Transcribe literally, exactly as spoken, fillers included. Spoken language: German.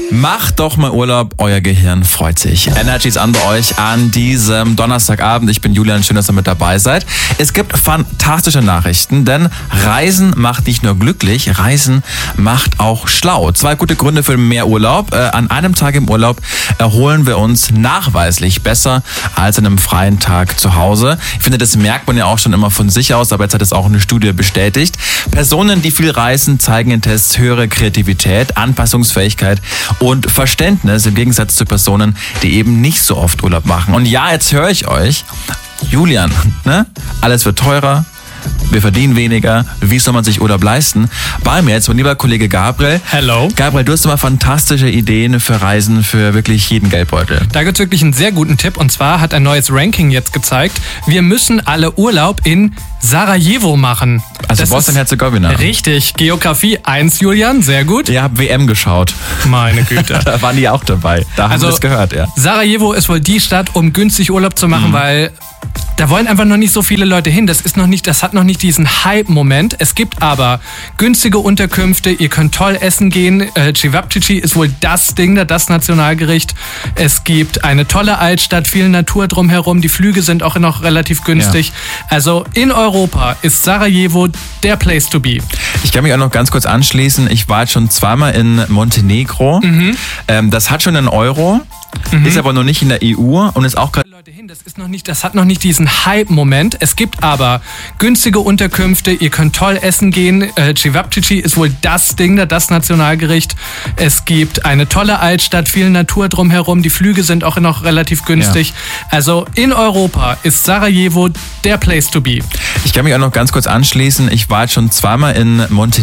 Macht doch mal Urlaub, euer Gehirn freut sich. Energy ist an bei euch an diesem Donnerstagabend. Ich bin Julian, schön, dass ihr mit dabei seid. Es gibt fantastische Nachrichten, denn Reisen macht nicht nur glücklich, Reisen macht auch schlau. Zwei gute Gründe für mehr Urlaub. Äh, an einem Tag im Urlaub erholen wir uns nachweislich besser als an einem freien Tag zu Hause. Ich finde, das merkt man ja auch schon immer von sich aus, aber jetzt hat es auch eine Studie bestätigt. Personen, die viel reisen, zeigen in Tests höhere Kreativität, Anpassungsfähigkeit und Verständnis im Gegensatz zu Personen, die eben nicht so oft Urlaub machen. Und ja, jetzt höre ich euch, Julian, ne? Alles wird teurer, wir verdienen weniger, wie soll man sich Urlaub leisten? Bei mir jetzt mein lieber Kollege Gabriel. Hello. Gabriel, du hast immer fantastische Ideen für Reisen für wirklich jeden Geldbeutel. Da gibt es wirklich einen sehr guten Tipp, und zwar hat ein neues Ranking jetzt gezeigt, wir müssen alle Urlaub in Sarajevo machen. Also das Bosnien-Herzegowina. Richtig. Geografie eins, Julian, sehr gut. Ihr habt W M geschaut. Meine Güte. Da waren die auch dabei. Da haben Also, wir das gehört, ja. Sarajevo ist wohl die Stadt, um günstig Urlaub zu machen, mhm. weil da wollen einfach noch nicht so viele Leute hin. Das ist noch nicht, das hat noch nicht diesen Hype-Moment. Es gibt aber günstige Unterkünfte. Ihr könnt toll essen gehen. Äh, Cevapcici ist wohl das Ding, da, das Nationalgericht. Es gibt eine tolle Altstadt, viel Natur drumherum. Die Flüge sind auch noch relativ günstig. Ja. Also in Europa ist Sarajevo der Place to be. Ich kann mich auch noch ganz kurz anschließen. Ich war jetzt schon zweimal in Montenegro. Mhm. Ähm, das hat schon einen Euro. Mhm. Ist aber noch nicht in der E U und ist auch gerade Leute hin. Das ist noch nicht, das hat noch nicht diesen Hype-Moment. Es gibt aber günstige Unterkünfte. Ihr könnt toll essen gehen. Äh, Cevapcici ist wohl das Ding, da, das Nationalgericht. Es gibt eine tolle Altstadt, viel Natur drumherum. Die Flüge sind auch noch relativ günstig. Ja. Also in Europa ist Sarajevo der Place to be. Ich kann mich auch noch ganz kurz anschließen. Ich war jetzt schon zweimal in Montenegro.